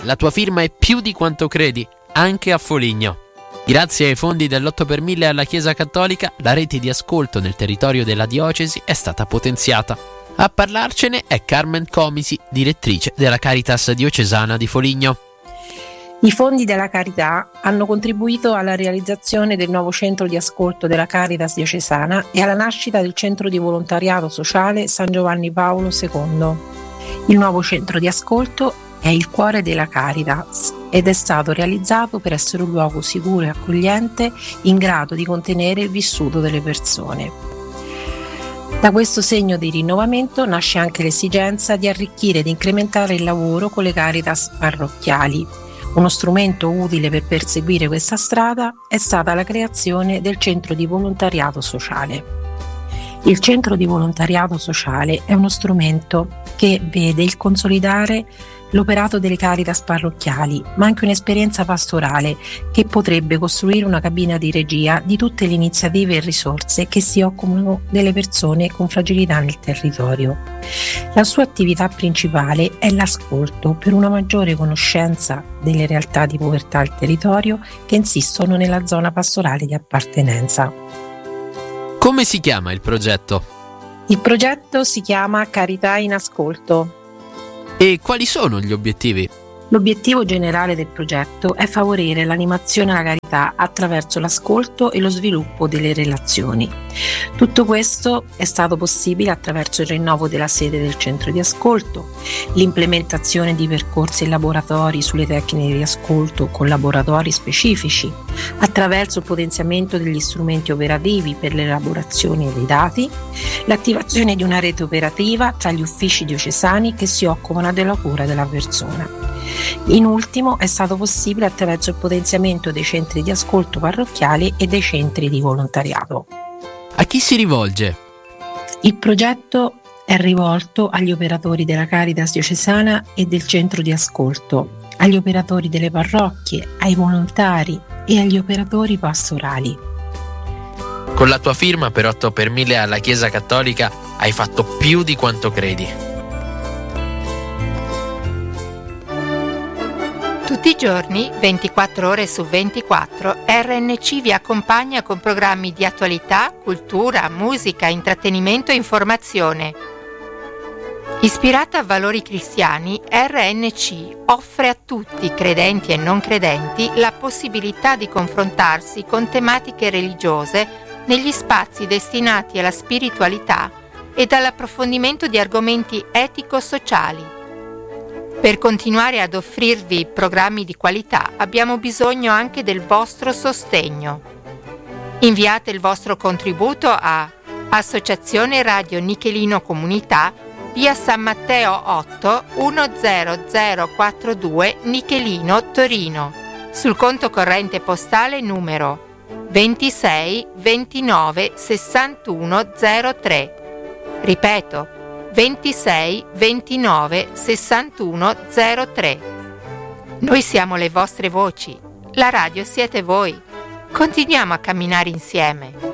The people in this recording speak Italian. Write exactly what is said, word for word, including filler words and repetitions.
la tua firma è più di quanto credi, anche a Foligno. Grazie ai fondi dell'otto per mille alla Chiesa Cattolica, la rete di ascolto nel territorio della diocesi è stata potenziata. A parlarcene è Carmen Comisi, direttrice della Caritas diocesana di Foligno. I fondi della carità hanno contribuito alla realizzazione del nuovo centro di ascolto della Caritas diocesana e alla nascita del centro di volontariato sociale San Giovanni Paolo secondo. Il nuovo centro di ascolto è il cuore della Caritas ed è stato realizzato per essere un luogo sicuro e accogliente in grado di contenere il vissuto delle persone. Da questo segno di rinnovamento nasce anche l'esigenza di arricchire ed incrementare il lavoro con le Caritas parrocchiali. Uno strumento utile per perseguire questa strada è stata la creazione del Centro di Volontariato Sociale. Il Centro di Volontariato Sociale è uno strumento che vede il consolidare l'operato delle Caritas parrocchiali, ma anche un'esperienza pastorale che potrebbe costruire una cabina di regia di tutte le iniziative e risorse che si occupano delle persone con fragilità nel territorio. La sua attività principale è l'ascolto per una maggiore conoscenza delle realtà di povertà al territorio che insistono nella zona pastorale di appartenenza. Come si chiama il progetto? Il progetto si chiama Carità in Ascolto. E quali sono gli obiettivi? L'obiettivo generale del progetto è favorire l'animazione alla carità attraverso l'ascolto e lo sviluppo delle relazioni. Tutto questo è stato possibile attraverso il rinnovo della sede del centro di ascolto, l'implementazione di percorsi e laboratori sulle tecniche di ascolto con laboratori specifici, attraverso il potenziamento degli strumenti operativi per l'elaborazione dei dati, l'attivazione di una rete operativa tra gli uffici diocesani che si occupano della cura della persona. In ultimo è stato possibile attraverso il potenziamento dei centri di ascolto parrocchiali e dei centri di volontariato. A chi si rivolge? Il progetto è rivolto agli operatori della Caritas diocesana e del centro di ascolto, agli operatori delle parrocchie, ai volontari e agli operatori pastorali. Con la tua firma per otto per mille alla Chiesa Cattolica hai fatto più di quanto credi. Tutti i giorni, ventiquattro ore su ventiquattro, R N C vi accompagna con programmi di attualità, cultura, musica, intrattenimento e informazione. Ispirata a valori cristiani, R N C offre a tutti, credenti e non credenti, la possibilità di confrontarsi con tematiche religiose negli spazi destinati alla spiritualità e all'approfondimento di argomenti etico-sociali. Per continuare ad offrirvi programmi di qualità abbiamo bisogno anche del vostro sostegno. Inviate il vostro contributo a Associazione Radio Nichelino Comunità, via San Matteo otto centoquarantadue Nichelino, Torino, sul conto corrente postale numero ventisei ventinove sessantuno zero tre. Ripeto, ventisei ventinove sessantuno zero tre. Noi siamo le vostre voci, la radio siete voi. Continuiamo a camminare insieme.